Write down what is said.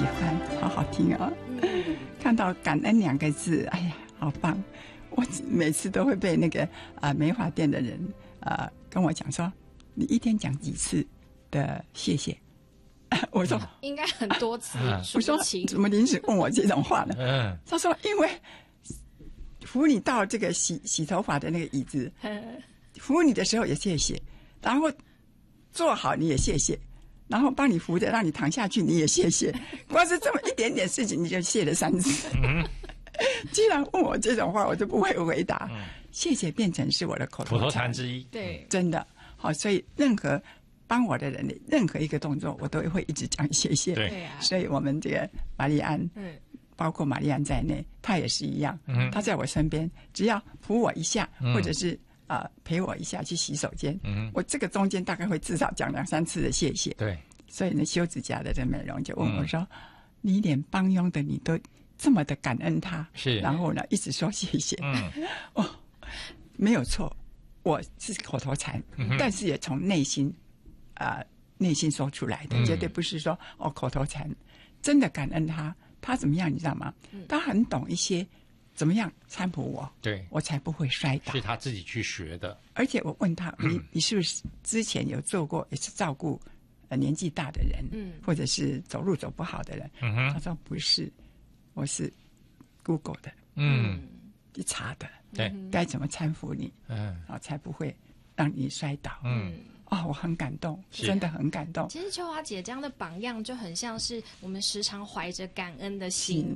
喜欢，好好听啊！看到感恩2个字，哎呀，好棒！我每次都会被那个美发店的人跟我讲说，你一天讲几次的谢谢？我说应该很多次。 我说怎么临时问我这种话呢？他说因为扶你到这个洗头发的那个椅子，扶你的时候也谢谢，然后坐好你也谢谢，然后帮你扶着让你躺下去你也谢谢，光是这么一点点事情你就谢了3次。既然问我这种话，我就不会回答。谢谢变成是我的口头禅之一。 对， 真的好，所以任何帮我的人的任何一个动作，我都会一直讲谢谢。 对啊， 所以我们这个玛丽安，包括玛丽安在内，她也是一样。她在我身边，只要扶我一下，或者是陪我一下去洗手间，我这个中间大概会至少讲2、3次的谢谢。 对， 所以呢，修指甲的这美容就问我说：“你连帮佣的你都这么的感恩他， 是， 然后呢一直说谢谢。”没有错，我是口头禅，但是也从内心说出来的，绝对不是说口头禅。真的感恩他，他怎么样你知道吗？他很懂一些怎么样搀扶我， 对， 我才不会摔倒。 是他自己去学的。 而且我问他，你是不是之前有做过，也是照顾年纪大的人，或者是走路走不好的人？他说不是，我是 Google 的，去查的， 对， 该怎么搀扶你，才不会让你摔倒。我很感动，真的很感动。 其实秋华姐这样的榜样就很像是我们时常怀着感恩的心，